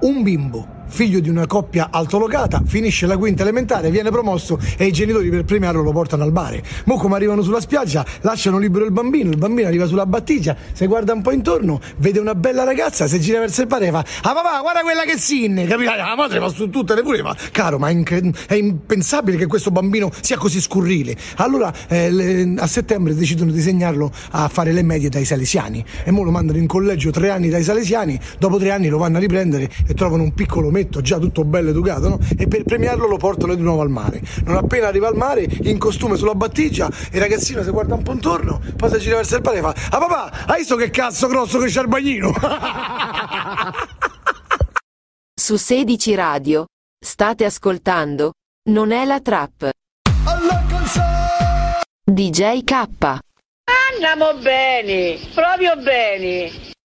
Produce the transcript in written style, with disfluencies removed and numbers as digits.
un bimbo, figlio di una coppia altolocata, finisce la quinta elementare, viene promosso e i genitori per premiarlo lo portano al mare. Mo' come arrivano sulla spiaggia, lasciano libero il bambino arriva sulla battigia, si guarda un po' intorno, vede una bella ragazza, si gira verso il padre e fa: ah papà, guarda quella che sinne, capito? La madre va su tutte le pure, ma caro, ma è impensabile che questo bambino sia così scurrile. Allora a settembre decidono di segnarlo a fare le medie dai salesiani e mo' lo mandano in collegio 3 anni dai salesiani, dopo 3 anni lo vanno a riprendere e trovano un piccolo già tutto bello educato, no? E per premiarlo lo portano di nuovo al mare. Non appena arriva al mare, in costume sulla battigia, il ragazzino si guarda un po' intorno, poi si gira verso il padre e fa: ah papà, hai visto che cazzo grosso che c'è il bagnino? Su 16 Radio state ascoltando Non è la trap. DJ K. Andiamo bene, proprio bene.